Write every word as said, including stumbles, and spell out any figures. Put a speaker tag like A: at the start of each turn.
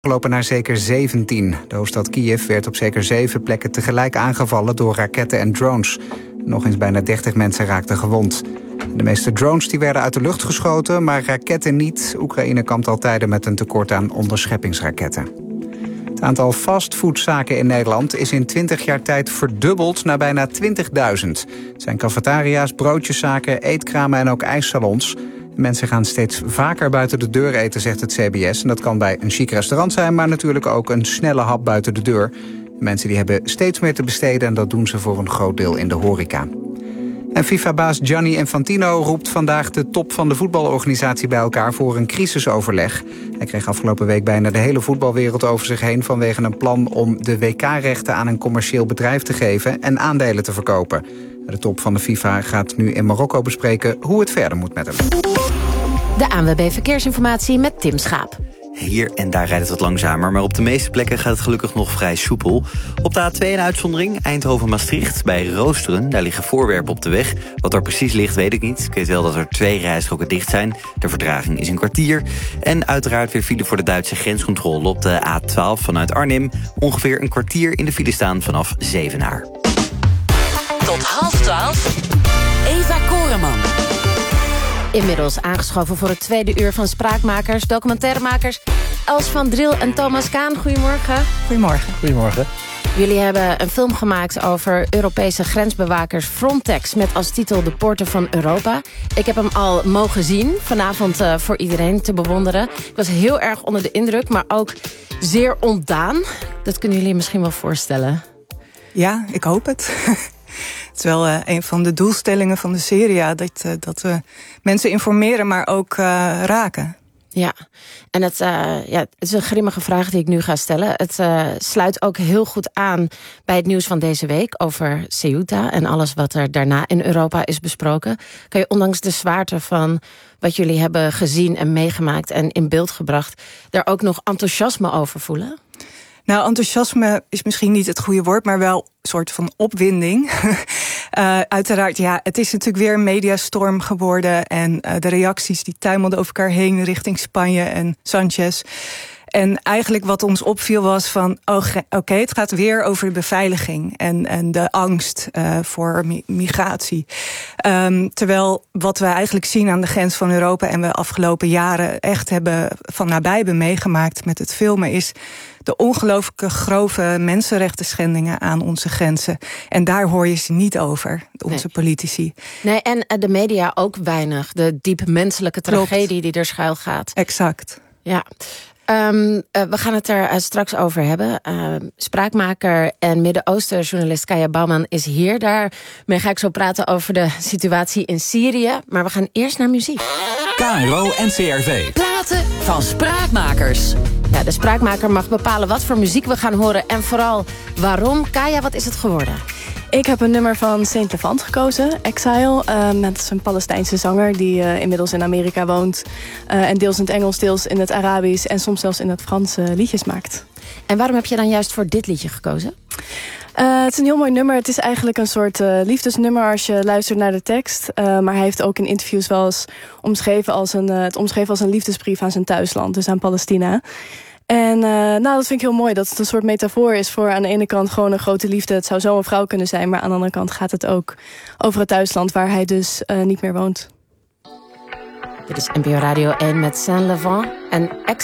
A: Gelopen naar zeker zeventien. De hoofdstad Kiev werd op zeker zeven plekken tegelijk aangevallen door raketten en drones. Nog eens bijna dertig mensen raakten gewond. De meeste drones die werden uit de lucht geschoten, maar raketten niet. Oekraïne kampt al tijden met een tekort aan onderscheppingsraketten. Het aantal fastfoodzaken in Nederland is in twintig jaar tijd verdubbeld naar bijna twintigduizend. Het zijn cafetaria's, broodjeszaken, eetkramen en ook ijssalons. Mensen gaan steeds vaker buiten de deur eten, zegt het C B S. En dat kan bij een chic restaurant zijn, maar natuurlijk ook een snelle hap buiten de deur. Mensen die hebben steeds meer te besteden en dat doen ze voor een groot deel in de horeca. En FIFA-baas Gianni Infantino roept vandaag de top van de voetbalorganisatie bij elkaar voor een crisisoverleg. Hij kreeg afgelopen week bijna de hele voetbalwereld over zich heen vanwege een plan om de W K-rechten aan een commercieel bedrijf te geven en aandelen te verkopen. De top van de FIFA gaat nu in Marokko bespreken hoe het verder moet met hem.
B: De A N W B Verkeersinformatie met Tim Schaap.
C: Hier en daar rijdt het wat langzamer, maar op de meeste plekken gaat het gelukkig nog vrij soepel. Op de A twee een uitzondering, Eindhoven-Maastricht. Bij Roosteren, daar liggen voorwerpen op de weg. Wat er precies ligt, weet ik niet. Ik weet wel dat er twee rijstroken dicht zijn. De vertraging is een kwartier. En uiteraard weer file voor de Duitse grenscontrole op de A twaalf vanuit Arnhem. Ongeveer een kwartier in de file staan vanaf Zevenaar.
D: Tot half twaalf, Eva Koreman.
B: Inmiddels aangeschoven voor het tweede uur van Spraakmakers, documentairemakers Els van Driel en Thomas Kaan. Goedemorgen.
E: Goedemorgen. Goedemorgen.
B: Jullie hebben een film gemaakt over Europese grensbewakers Frontex met als titel De Poorten van Europa. Ik heb hem al mogen zien, vanavond uh, voor iedereen te bewonderen. Ik was heel erg onder de indruk, maar ook zeer ontdaan. Dat kunnen jullie misschien wel voorstellen.
E: Ja, ik hoop het. Het is wel uh, een van de doelstellingen van de serie, ja, dat, uh, dat we mensen informeren, maar ook uh, raken.
B: Ja, en het, uh, ja, het is een grimmige vraag die ik nu ga stellen. Het uh, sluit ook heel goed aan bij het nieuws van deze week over Ceuta en alles wat er daarna in Europa is besproken. Kan je ondanks de zwaarte van wat jullie hebben gezien en meegemaakt en in beeld gebracht, daar ook nog enthousiasme over voelen?
E: Nou, enthousiasme is misschien niet het goede woord, maar wel een soort van opwinding. uh, uiteraard, ja, het is natuurlijk weer een mediastorm geworden. En uh, de reacties die tuimelden over elkaar heen richting Spanje en Sanchez. En eigenlijk wat ons opviel was van, oh, oké, okay, het gaat weer over de beveiliging en, en de angst uh, voor mi- migratie. Um, terwijl wat we eigenlijk zien aan de grens van Europa en we afgelopen jaren echt hebben van nabij hebben meegemaakt met het filmen is de ongelooflijke grove mensenrechten schendingen aan onze grenzen. En daar hoor je ze niet over, onze nee. politici.
B: Nee, en de media ook weinig. De diep menselijke tragedie Klopt. Die er schuil gaat.
E: Exact.
B: Ja. Um, uh, we gaan het er uh, straks over hebben. Uh, spraakmaker en Midden-Oosten-journalist Kaya Bouwman is hier. Daarmee ga ik zo praten over de situatie in Syrië. Maar we gaan eerst naar muziek.
D: K R O en C R V. Platen van Spraakmakers.
B: Ja, de spraakmaker mag bepalen wat voor muziek we gaan horen en vooral waarom. Kaya, wat is het geworden?
F: Ik heb een nummer van Saint Levant gekozen, Exile. Uh, met een Palestijnse zanger die uh, inmiddels in Amerika woont. Uh, en deels in het Engels, deels in het Arabisch en soms zelfs in het Frans uh, liedjes maakt.
B: En waarom heb je dan juist voor dit liedje gekozen?
F: Uh, het is een heel mooi nummer. Het is eigenlijk een soort uh, liefdesnummer als je luistert naar de tekst. Uh, maar hij heeft ook in interviews wel eens omschreven als een, uh, het omschreven als een liefdesbrief aan zijn thuisland. Dus aan Palestina. En uh, nou, dat vind ik heel mooi. Dat het een soort metafoor is voor aan de ene kant gewoon een grote liefde. Het zou zo een vrouw kunnen zijn. Maar aan de andere kant gaat het ook over het thuisland waar hij dus uh, niet meer woont.
B: Dit is N P O Radio één met Saint Levant en Ex